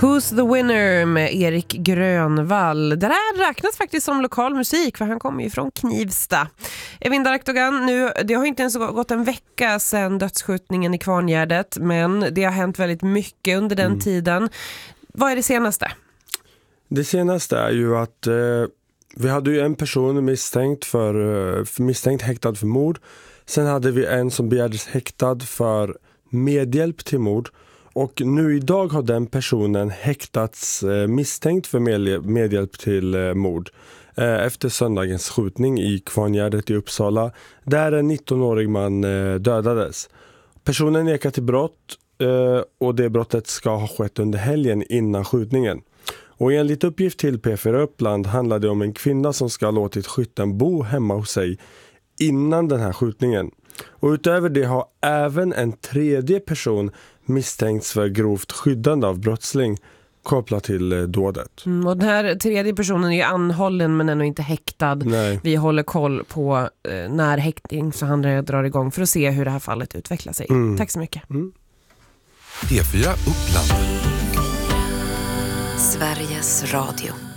Who's the winner med Erik Grönvall. Det där räknas faktiskt som lokal musik för han kommer ju från Knivsta. Evin Daraktogan, det har inte ens gått en vecka sedan dödsskjutningen i Kvarngärdet, men det har hänt väldigt mycket under den tiden. Vad är det senaste? Det senaste är ju att vi hade ju en person misstänkt häktad för mord. Sen hade vi en som begärdes häktad för medhjälp till mord. Och nu idag har den personen häktats misstänkt för medhjälp till mord efter söndagens skjutning i Kvarngärdet i Uppsala, där en 19-årig man dödades. Personen nekar till brott och det brottet ska ha skett under helgen innan skjutningen. Och enligt uppgift till P4 Uppland handlar det om en kvinna som ska ha låtit skytten bo hemma hos sig innan den här skjutningen. Och utöver det har även en tredje person misstänkts för grovt skyddande av brottsling kopplat till dådet. Och den här tredje personen är ju anhållen men ännu inte häktad. Nej. Vi håller koll på när häktningsförhandlingar drar igång för att se hur det här fallet utvecklar sig. Tack så mycket. P4 Uppland. Sveriges Radio.